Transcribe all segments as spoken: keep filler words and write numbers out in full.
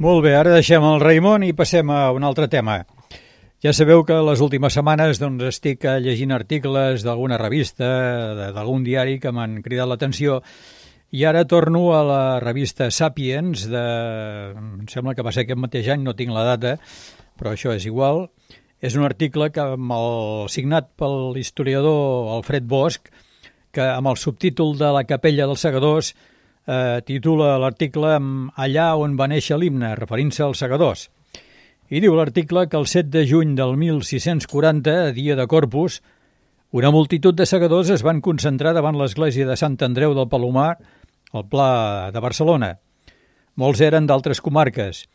Molt bé, ara deixem el Raimon i passem a un altre tema. Ja sabeu que les últimes setmanes doncs, estic llegint articles d'alguna revista, d'algun diari que m'han cridat l'atenció, i ara torno a la revista Sapiens, de... em sembla que va ser aquest mateix any, no tinc la data, però això és igual. És un article que, amb el, signat pel historiador Alfred Bosch, que amb el subtítol de La capella dels segadors eh, titula l'article Allà on va néixer l'himne, referint-se als segadors. I diu l'article que el set de juny del mil sis-cents quaranta, dia de Corpus, una multitud de segadors es van concentrar davant l'església de Sant Andreu del Palomar, al Pla de Barcelona. Molts eren d'altres comarques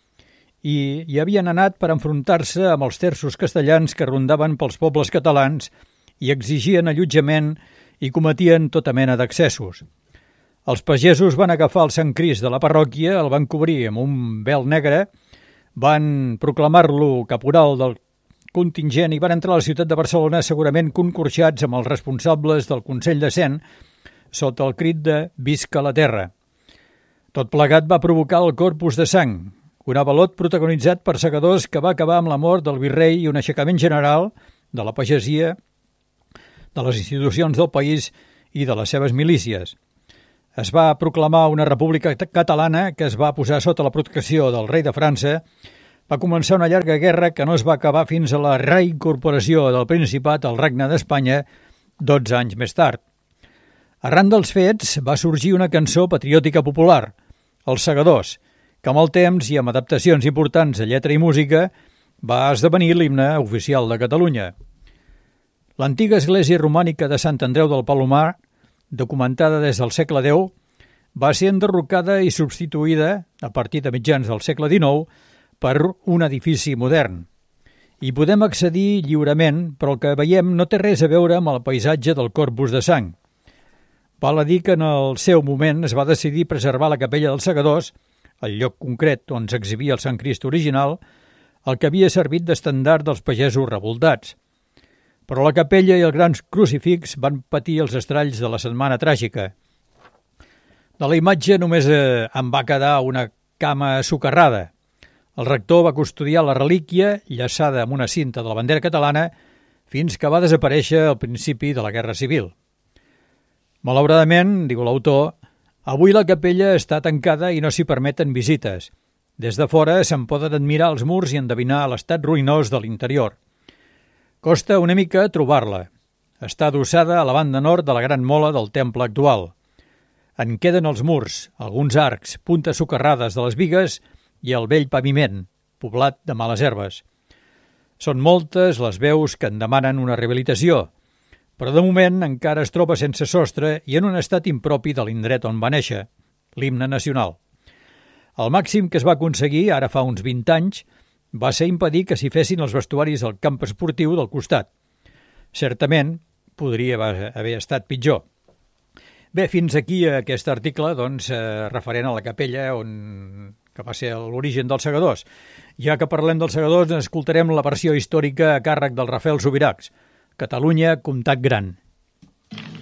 i hi havien anat per enfrontar-se amb els terços castellans que rondaven pels pobles catalans i exigien allotjament i cometien tota mena d'excessos. Els pagesos van agafar el Sant Crist de la parròquia, el van cobrir amb un vel negre, van proclamar-lo caporal del contingent i van entrar a la ciutat de Barcelona segurament concursats amb els responsables del Consell de Cent sota el crit de «Visca la terra». Tot plegat va provocar el Corpus de Sang, un avalot protagonitzat per segadors que va acabar amb la mort del virrei i un aixecament general de la pagesia, de les institucions del país i de les seves milícies. Es va proclamar una república catalana que es va posar sota la protecció del rei de França. Va començar una llarga guerra que no es va acabar fins a la reincorporació del Principat al Regne d'Espanya dotze anys més tard. Arran dels fets va sorgir una cançó patriòtica popular, Els Segadors, que amb el temps i amb adaptacions importants a lletra i música va esdevenir l'himne oficial de Catalunya. L'antiga església romànica de Sant Andreu del Palomar, documentada des del segle deu, va ser enderrocada i substituïda, a partir de mitjans del segle dinou, per un edifici modern. Hi podem accedir lliurement, però el que veiem no té res a veure amb el paisatge del Corpus de Sang. Val a dir que en el seu moment es va decidir preservar la capella dels segadors, el lloc concret on s'exhibia el Sant Crist original, el que havia servit d'estendard dels pagesos revoltats. Però la capella i el gran crucifix van patir els estralls de la setmana tràgica. De la imatge només eh, en va quedar una cama socarrada. El rector va custodiar la relíquia, llaçada amb una cinta de la bandera catalana, fins que va desaparèixer al principi de la Guerra Civil. Malauradament, diu l'autor, avui la capella està tancada i no s'hi permeten visites. Des de fora se'n poden admirar els murs i endevinar l'estat ruïnós de l'interior. Costa una mica trobar-la. Està adossada a la banda nord de la gran mola del temple actual. En queden els murs, alguns arcs, puntes socarrades de les bigues i el vell paviment, poblat de males herbes. Són moltes les veus que en demanen una rehabilitació, però de moment encara es troba sense sostre i en un estat impropi de l'indret on va néixer, l'himne nacional. El màxim que es va aconseguir, ara fa uns vint anys, va ser impedir que s'hi fessin els vestuaris del camp esportiu del costat. Certament, podria haver estat pitjor. Bé, fins aquí aquest article, doncs, eh, referent a la capella on... que va ser l'origen dels segadors. Ja que parlem dels segadors, escoltarem la versió històrica a càrrec del Rafael Subirachs, Catalunya, comtat gran.